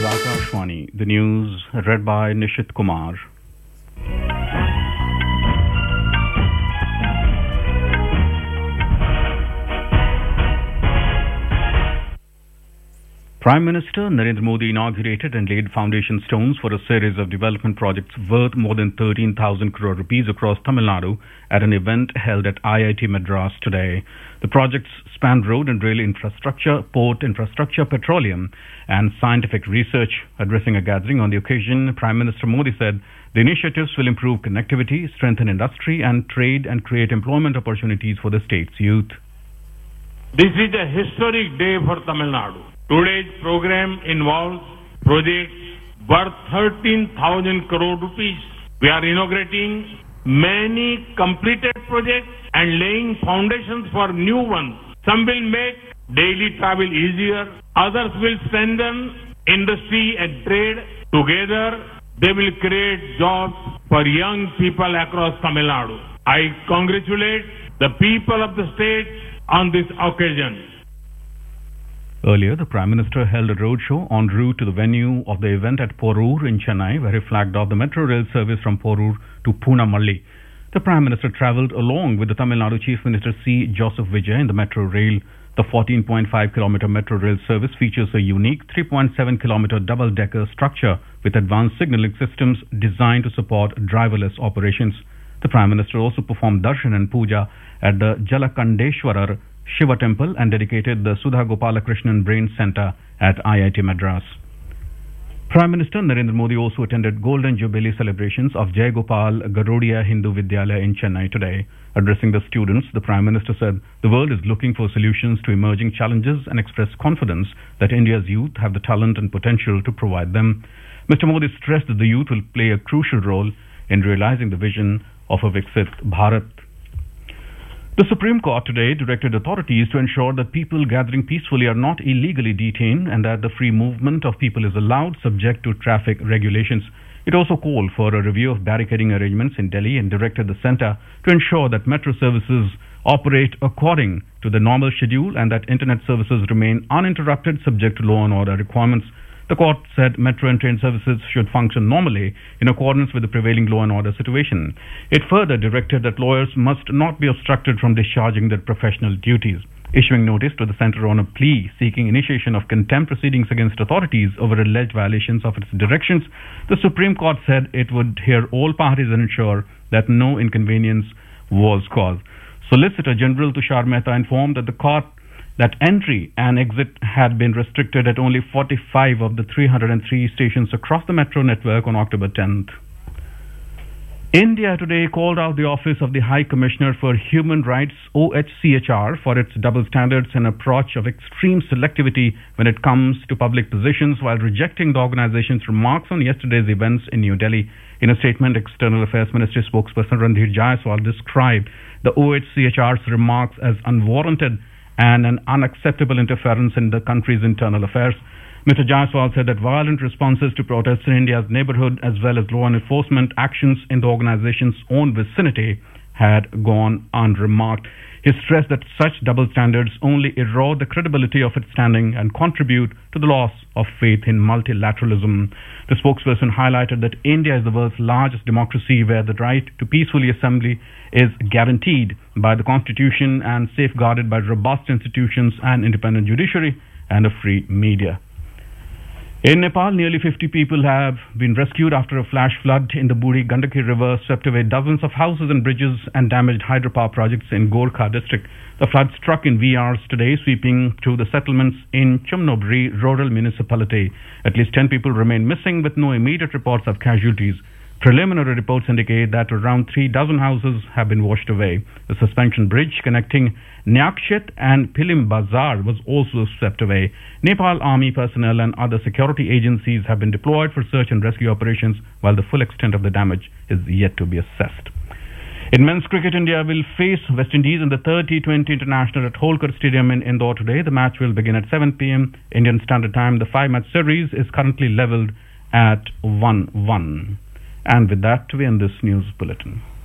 Akashwani. The news read by Nishit Kumar. Prime Minister Narendra Modi inaugurated and laid foundation stones for a series of development projects worth more than 13,000 crore rupees across Tamil Nadu at an event held at IIT Madras today. The projects span road and rail infrastructure, port infrastructure, petroleum, and scientific research. Addressing a gathering on the occasion, Prime Minister Modi said the initiatives will improve connectivity, strengthen industry and trade, and create employment opportunities for the state's youth. This is a historic day for Tamil Nadu. Today's program involves projects worth 13,000 crore rupees. We are inaugurating many completed projects and laying foundations for new ones. Some will make daily travel easier. Others will strengthen industry and trade. Together, they will create jobs for young people across Tamil Nadu. I congratulate the people of the state on this occasion. Earlier, the Prime Minister held a roadshow en route to the venue of the event at Porur in Chennai, where he flagged off the metro rail service from Porur to Poonamalli. The Prime Minister travelled along with the Tamil Nadu Chief Minister C. Joseph Vijay in the metro rail. The 14.5-kilometre metro rail service features a unique 3.7-kilometre double-decker structure with advanced signalling systems designed to support driverless operations. The Prime Minister also performed darshan and puja at the Jalakandeshwarar Shiva Temple and dedicated the Sudha Gopalakrishnan Brain Centre at IIT Madras. Prime Minister Narendra Modi also attended Golden Jubilee celebrations of Jai Gopal Garodia Hindu Vidyalaya in Chennai today. Addressing the students, the Prime Minister said the world is looking for solutions to emerging challenges and expressed confidence that India's youth have the talent and potential to provide them. Mr. Modi stressed that the youth will play a crucial role in realizing the vision of a Viksit Bharat. The Supreme Court today directed authorities to ensure that people gathering peacefully are not illegally detained and that the free movement of people is allowed subject to traffic regulations. It also called for a review of barricading arrangements in Delhi and directed the centre to ensure that metro services operate according to the normal schedule and that internet services remain uninterrupted subject to law and order requirements. The court said metro and train services should function normally in accordance with the prevailing law and order situation. It further directed that lawyers must not be obstructed from discharging their professional duties. Issuing notice to the centre on a plea seeking initiation of contempt proceedings against authorities over alleged violations of its directions, the Supreme Court said it would hear all parties and ensure that no inconvenience was caused. Solicitor General Tushar Mehta informed that the court that entry and exit had been restricted at only 45 of the 303 stations across the metro network on October 10th. India today called out the Office of the High Commissioner for Human Rights, OHCHR, for its double standards and approach of extreme selectivity when it comes to public positions, while rejecting the organization's remarks on yesterday's events in New Delhi. In a statement, External Affairs Ministry spokesperson Randhir Jaiswal described the OHCHR's remarks as unwarranted and an unacceptable interference in the country's internal affairs. Mr. Jaiswal said that violent responses to protests in India's neighborhood as well as law enforcement actions in the organization's own vicinity had gone unremarked. He stressed that such double standards only erode the credibility of its standing and contribute to the loss of faith in multilateralism. The spokesperson highlighted that India is the world's largest democracy where the right to peacefully assembly is guaranteed by the constitution and safeguarded by robust institutions and independent judiciary and a free media. In Nepal, nearly 50 people have been rescued after a flash flood in the Buri Gandaki River swept away dozens of houses and bridges and damaged hydropower projects in Gorkha district. The flood struck in wee hours today, sweeping through the settlements in Chumnobri rural municipality. At least 10 people remain missing with no immediate reports of casualties. Preliminary reports indicate that around 36 houses have been washed away. The suspension bridge connecting Nyakshet and Pilim Bazar was also swept away. Nepal Army personnel and other security agencies have been deployed for search and rescue operations, while the full extent of the damage is yet to be assessed. In men's cricket, India will face West Indies in the third T20 International at Holkar Stadium in Indore today. The match will begin at 7 p.m. Indian Standard Time. The 5-match series is currently levelled at 1-1. And with that, we end this news bulletin.